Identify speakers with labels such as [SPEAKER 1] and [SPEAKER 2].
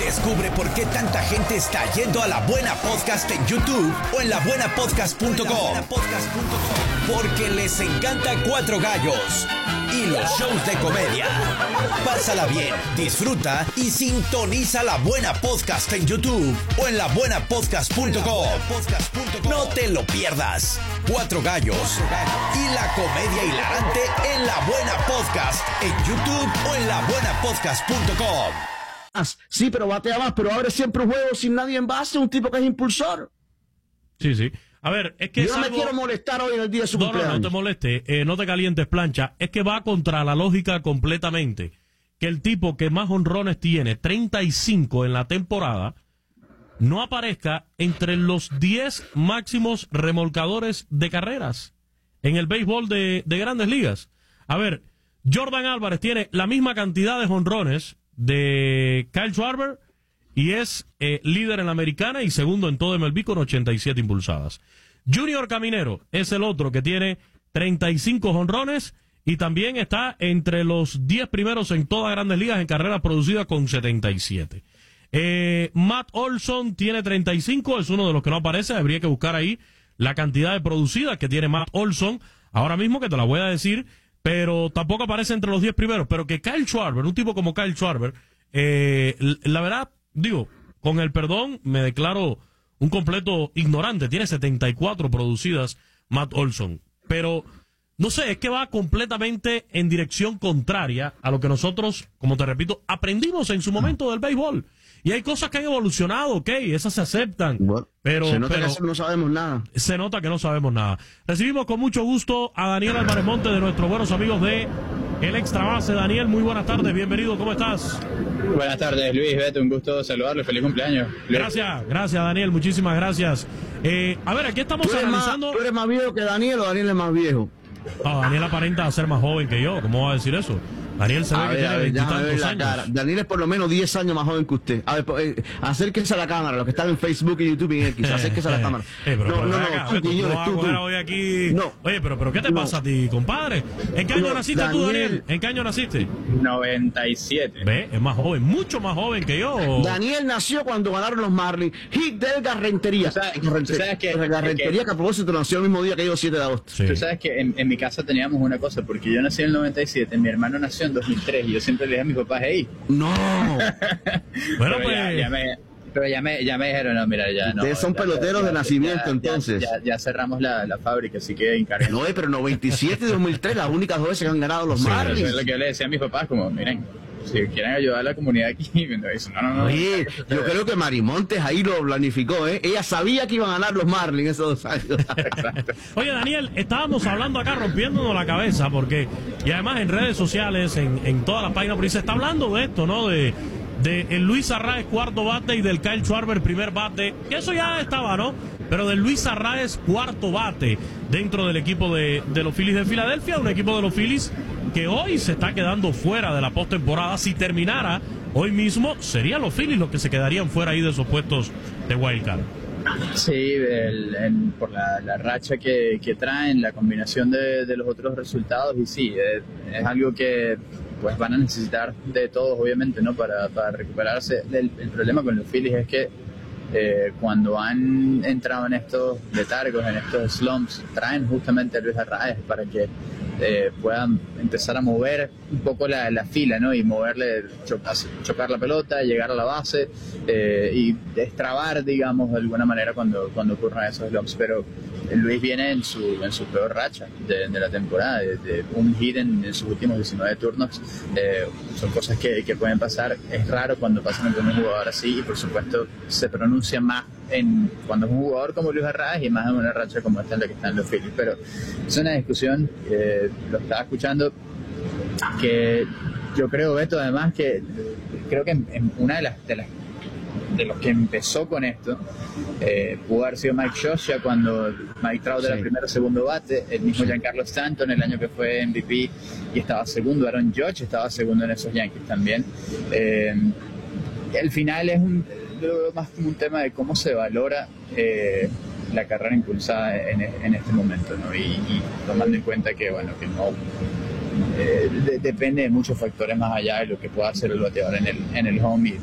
[SPEAKER 1] Descubre por qué tanta gente está yendo a La Buena Podcast en YouTube o en labuenapodcast.com. Porque les encanta Cuatro Gallos y los shows de comedia. Pásala bien, disfruta y sintoniza La Buena Podcast en YouTube o en labuenapodcast.com. No te lo pierdas. Cuatro Gallos y la comedia hilarante en La Buena Podcast en YouTube o en labuenapodcast.com.
[SPEAKER 2] Sí, pero batea más, pero abre siempre un juego sin nadie en base, un tipo que es impulsor.
[SPEAKER 3] Sí, sí. A ver, es que
[SPEAKER 2] yo no me quiero molestar hoy en el día de su cumpleaños.
[SPEAKER 3] No te moleste, no te calientes, plancha. Es que va contra la lógica completamente. Que el tipo que más honrones tiene, 35 en la temporada, no aparezca entre los 10 máximos remolcadores de carreras en el béisbol de Grandes Ligas. A ver, Jordan Álvarez tiene la misma cantidad de honrones de Kyle Schwarber y es líder en la americana y segundo en todo MLB con 87 impulsadas. Junior Caminero es el otro que tiene 35 jonrones y también está entre los 10 primeros en todas Grandes Ligas en carreras producidas con 77. Matt Olson tiene 35, es uno de los que no aparece, habría que buscar ahí la cantidad de producidas que tiene Matt Olson, ahora mismo que te la voy a decir, pero tampoco aparece entre los 10 primeros, pero que Kyle Schwarber, un tipo como Kyle Schwarber, la verdad, digo, con el perdón, me declaro un completo ignorante, tiene 74 producidas Matt Olson, pero no sé, es que va completamente en dirección contraria a lo que nosotros, como te repito, aprendimos en su momento del béisbol. Y hay cosas que han evolucionado, ok, esas se aceptan. Bueno, pero
[SPEAKER 2] se nota que no sabemos nada.
[SPEAKER 3] Se nota que no sabemos nada. Recibimos con mucho gusto a Daniel Álvarez Monte, de nuestros buenos amigos de El Extra Base. Daniel, muy buenas tardes, bienvenido, ¿cómo estás?
[SPEAKER 4] Buenas tardes, Luis, Beto, un gusto saludarlo, feliz cumpleaños. Luis.
[SPEAKER 3] Gracias Daniel, muchísimas gracias. A ver, aquí estamos analizando...
[SPEAKER 2] ¿Tú eres más viejo que Daniel o Daniel es más viejo?
[SPEAKER 3] No, Daniel aparenta ser más joven que yo, ¿cómo va a decir eso? Daniel se ve que tiene 20 y tantos años.
[SPEAKER 2] Daniel es por lo menos 10 años más joven que usted. A ver, acérquese a la cámara, los que están en Facebook y YouTube y en X, acérquese a la cámara.
[SPEAKER 3] Hoy aquí... Oye, pero ¿qué te pasa a ti, compadre? ¿En qué año naciste tú, Daniel? ¿En qué año naciste?
[SPEAKER 4] 97.
[SPEAKER 3] Ve, es más joven, mucho más joven que yo.
[SPEAKER 2] Daniel nació cuando ganaron los Marlins. Hit del Garrentería. ¿Sabes que Garrentería, que a propósito nació el mismo día que yo, 7 de agosto.
[SPEAKER 4] Sí. Tú sabes que en mi casa teníamos una cosa, porque yo nací en el 97, mi hermano nació en 2003 y yo siempre le dije a mis papás, hey.
[SPEAKER 2] No.
[SPEAKER 3] Bueno,
[SPEAKER 4] pero ya me dijeron, no, mira, ya no.
[SPEAKER 2] Ustedes son peloteros de nacimiento, entonces.
[SPEAKER 4] Ya cerramos la fábrica, así que encarguen.
[SPEAKER 2] No, pero 97 y 2003, las únicas dos veces que han ganado los Marlins.
[SPEAKER 4] Eso es lo que yo le decía a mis papás, como, miren, si quieren ayudar a la comunidad aquí, no.
[SPEAKER 2] Oye, yo creo que Marimontes ahí lo planificó, ¿eh? Ella sabía que iban a ganar los Marlins esos 2 años.
[SPEAKER 3] Oye, Daniel, estábamos hablando acá rompiéndonos la cabeza, porque, y además en redes sociales, en todas las páginas, pero se está hablando de esto, ¿no? De el Luis Arraez cuarto bate y del Kyle Schwarber primer bate, que eso ya estaba, ¿no? Pero del Luis Arraez cuarto bate dentro del equipo de los Phillies de Filadelfia, un equipo de los Phillies que hoy se está quedando fuera de la postemporada. Si terminara hoy mismo, serían los Phillies los que se quedarían fuera ahí de esos puestos de wild card.
[SPEAKER 4] Sí, por la racha que traen, la combinación de los otros resultados, y sí, es algo que pues van a necesitar de todos, obviamente, ¿no? Para recuperarse. El problema con los Phillies es que cuando han entrado en estos letargos, en estos slumps, traen justamente a Luis Arraez para que puedan empezar a mover un poco la fila, ¿no? Y moverle, chocar la pelota, llegar a la base y destrabar, digamos, de alguna manera cuando ocurran esos slumps. Pero Luis viene en su peor racha de la temporada, de un hit en sus últimos 19 turnos. Son cosas que pueden pasar. Es raro cuando pasan con un jugador así, y por supuesto se pronuncia más cuando es un jugador como Luis Arraez y más en una racha como esta en la que están los Phillies. Pero es una discusión, lo estaba escuchando, que yo creo, Beto, además, que creo que en una de los que empezó con esto pudo haber sido Mike Scioscia cuando Mike Trout era primero o segundo bate, el mismo Giancarlo Stanton el año que fue MVP y estaba segundo, Aaron Judge estaba segundo en esos Yankees también. El final es yo lo veo más como un tema de cómo se valora la carrera impulsada en este momento, ¿no? Y tomando en cuenta que, bueno, que no depende de muchos factores más allá de lo que pueda hacer el bateador en el home.